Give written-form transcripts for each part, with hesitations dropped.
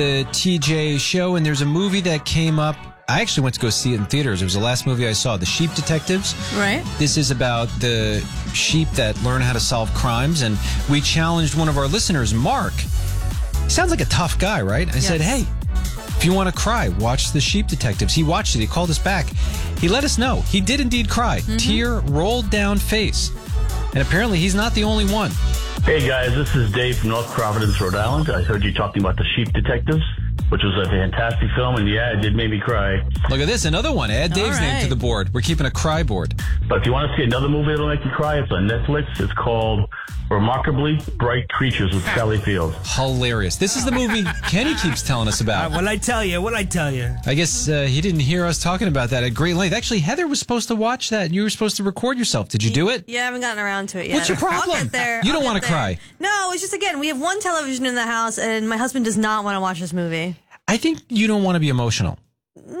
The TJ show, and there's a movie that came up. I actually went to go see it in theaters. It was the last movie I saw, The Sheep Detectives. Right. This is about the sheep that learn how to solve crimes, and we challenged one of our listeners, Mark. He sounds like a tough guy, right? I said, hey, if you want to cry, watch The Sheep Detectives. He watched it. He called us back. He let us know. He did indeed cry. Tear rolled down face. And apparently he's not the only one. Hey guys, this is Dave from North Providence, Rhode Island. I heard you talking about The Sheep Detectives, which was a fantastic film, and yeah, it did make me cry. Look at this, another one. Add Dave's name to the board. We're keeping a cry board. But if you want to see another movie that'll make you cry, it's on Netflix. It's called Remarkably Bright Creatures with Sally Field. Hilarious. This is the movie Kenny keeps telling us about. What'd I tell you? I guess he didn't hear us talking about that at great length. Actually, Heather was supposed to watch that, and you were supposed to record yourself. Did you do it? Yeah, I haven't gotten around to it yet. What's your problem? I'll get there. You don't want to cry. No, it's just, again, we have one television in the house, and my husband does not want to watch this movie. I think you don't want to be emotional. No,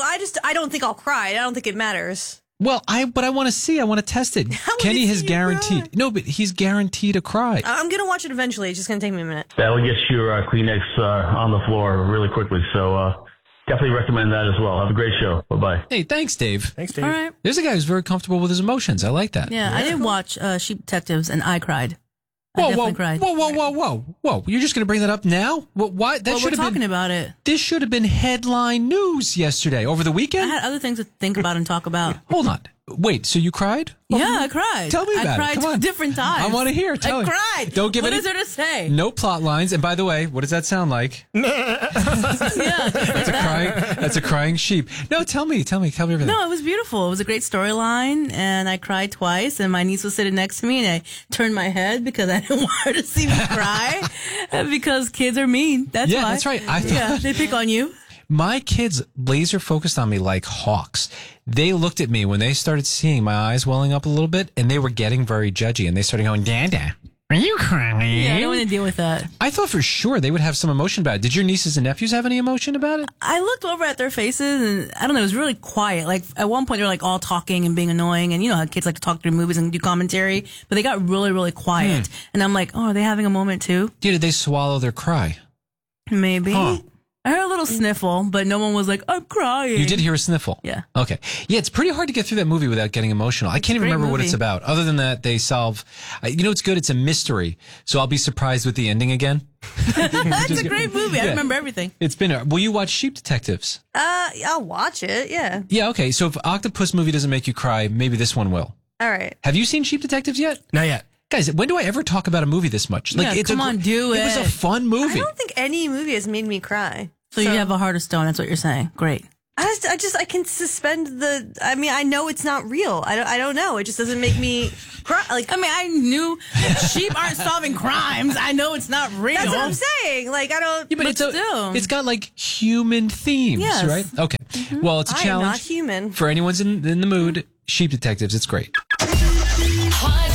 I don't think I'll cry. I don't think it matters. Well, I want to see. I want to test it. Kenny has guaranteed. Cry. No, but he's guaranteed a cry. I'm going to watch it eventually. It's just going to take me a minute. That'll get your Kleenex on the floor really quickly, so definitely recommend that as well. Have a great show. Bye-bye. Hey, thanks, Dave. Thanks, Dave. All right. There's a guy who's very comfortable with his emotions. I like that. Yeah, I did watch Sheep Detectives, and I cried. I Whoa, definitely cried. Whoa. You're just going to bring that up now? Why? That Well, should we're have talking been, about it. This should have been headline news yesterday. Over the I weekend? had other things to think about and talk about. Hold on. Wait, so you cried? Yeah, I cried. Tell me about it. I cried Come on. different times. I want to hear. Tell I me. cried. Don't give What it. is there to say? No plot lines. And by the way, what does that sound like? Yeah, just like that. That's a crying sheep. No, tell me everything. No, it was beautiful. It was a great storyline, and I cried twice, and my niece was sitting next to me, and I turned my head because I didn't want her to see me cry, because kids are mean. That's why. Yeah, that's right. Yeah, they pick on you. My kids laser focused on me like hawks. They looked at me when they started seeing my eyes welling up a little bit, and they were getting very judgy, and they started going, Dada, are you crying? Yeah, I don't want to deal with that. I thought for sure they would have some emotion about it. Did your nieces and nephews have any emotion about it? I looked over at their faces, and I don't know, it was really quiet. Like, at one point, they were like all talking and being annoying, and you know how kids like to talk through movies and do commentary, but they got really, really quiet. And I'm like, oh, are they having a moment too? Yeah, did they swallow their cry? Maybe. Huh. I heard a little sniffle, but no one was like, I'm crying. You did hear a sniffle? Yeah. Okay. Yeah, it's pretty hard to get through that movie without getting emotional. I can't even remember what it's about. Other than that, they solve... You know, it's good. It's a mystery. So I'll be surprised with the ending again. That's a great movie. I remember everything. It's been... Will you watch Sheep Detectives? I'll watch it, yeah. Yeah, okay. So if Octopus movie doesn't make you cry, maybe this one will. All right. Have you seen Sheep Detectives yet? Not yet. Guys, when do I ever talk about a movie this much? Yeah, come on, do it. It was a fun movie. I don't think any movie has made me cry. So you have a heart of stone. That's what you're saying. Great. I can suspend I know it's not real. I don't know. It just doesn't make me cry. Like, I mean, I knew sheep aren't solving crimes. I know it's not real. that's what I'm saying. Like, I don't. Yeah, but it's got like human themes, Yes. right? Okay. Well, it's a I am challenge. not human. For anyone's in the mood, Sheep Detectives, it's great. Hot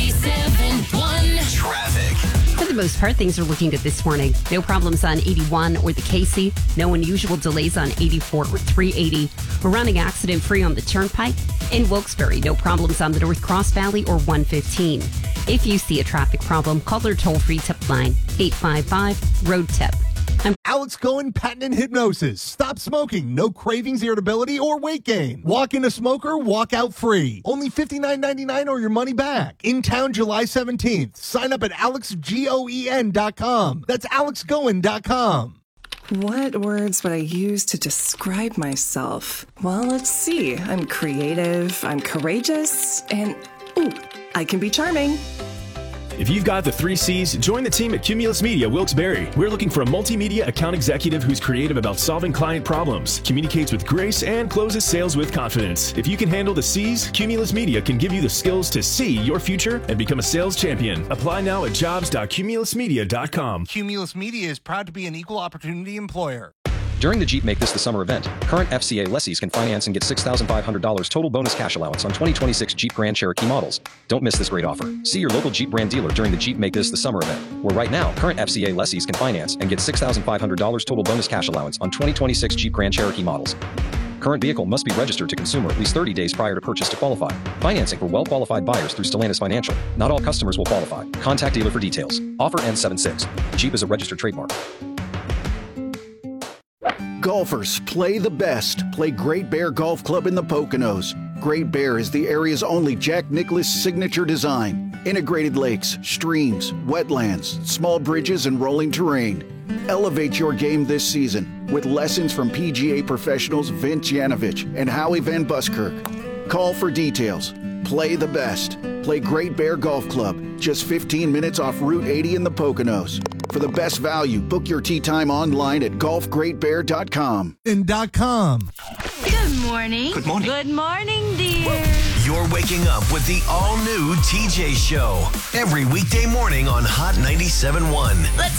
97.1 traffic. For the most part, things are looking good this morning. No problems on 81 or the Casey. No unusual delays on 84 or 380. We're running accident-free on the Turnpike. In Wilkes-Barre, no problems on the North Cross Valley or 115. If you see a traffic problem, call their toll-free tip line, 855-ROAD-TIP. Alex Cohen Patent and Hypnosis. Stop smoking. No cravings, irritability, or weight gain. Walk in a smoker, walk out free. Only $59.99 or your money back. In town July 17th. Sign up at alexgoen.com. That's alexgoen.com. What words would I use to describe myself? Well, let's see. I'm creative, I'm courageous, and ooh, I can be charming. If you've got the 3 C's, join the team at Cumulus Media Wilkes-Barre. We're looking for a multimedia account executive who's creative about solving client problems, communicates with grace, and closes sales with confidence. If you can handle the C's, Cumulus Media can give you the skills to see your future and become a sales champion. Apply now at jobs.cumulusmedia.com. Cumulus Media is proud to be an equal opportunity employer. During the Jeep Make This the Summer event, current FCA lessees can finance and get $6,500 total bonus cash allowance on 2026 Jeep Grand Cherokee models. Don't miss this great offer. See your local Jeep brand dealer during the Jeep Make This the Summer event, where right now, current FCA lessees can finance and get $6,500 total bonus cash allowance on 2026 Jeep Grand Cherokee models. Current vehicle must be registered to consumer at least 30 days prior to purchase to qualify. Financing for well-qualified buyers through Stellantis Financial. Not all customers will qualify. Contact dealer for details. Offer ends 7/6. Jeep is a registered trademark. Golfers, play the best. Play Great Bear Golf Club in the Poconos. Great Bear is the area's only Jack Nicklaus signature design. Integrated lakes, streams, wetlands, small bridges, and rolling terrain. Elevate your game this season with lessons from PGA professionals Vince Yanovich and Howie Van Buskirk. Call for details. Play the best. Play Great Bear Golf Club, just 15 minutes off Route 80 in the Poconos. For the best value, book your tee time online at golfgreatbear.com. .com. Good morning. Good morning. Good morning, dear. You're waking up with the all-new TJ Show. Every weekday morning on Hot 97.1. Let's